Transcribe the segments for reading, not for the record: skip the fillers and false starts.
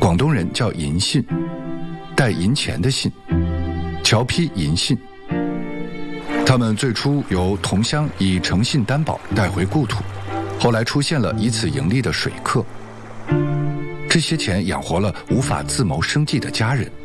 广东人叫银信，带银钱的信，侨批银信。他们最初由同乡以诚信担保带回故土，后来出现了以此盈利的水客，这些钱养活了无法自谋生计的家人。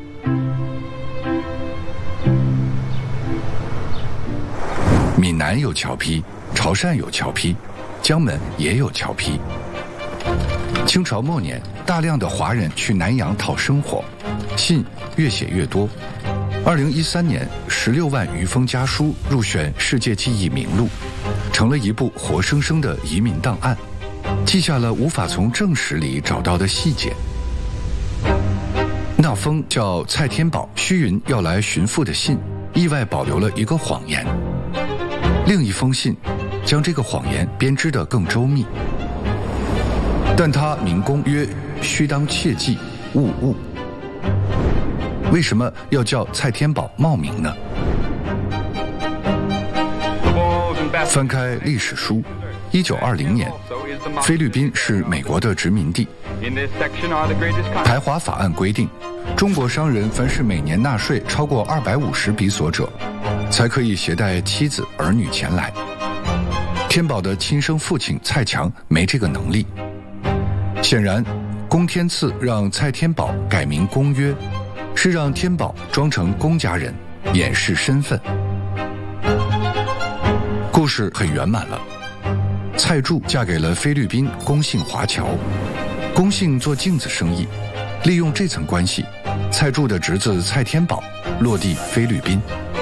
闽南有侨批，潮汕有侨批，江门也有侨批。清朝末年，大量的华人去南洋讨生活，信越写越多。2013年，16万余封家书入选世界记忆名录，成了一部活生生的移民档案，记下了无法从正史里找到的细节。那封叫蔡天宝虚云要来寻父的信，意外保留了一个谎言。另一封信将这个谎言编织得更周密，但他明公曰：须当切记，勿误。为什么要叫蔡天宝冒名呢？翻开历史书，1920年，菲律宾是美国的殖民地。排华法案规定，中国商人凡是每年纳税超过250比索者，才可以携带妻子儿女前来。天宝的亲生父亲蔡强没这个能力。显然，龚天赐让蔡天宝改名龚约，是让天宝装成龚家人，掩饰身份。故事很圆满了。蔡柱嫁给了菲律宾龚姓华侨，龚姓做镜子生意，利用这层关系，蔡柱的侄子蔡天宝落地菲律宾。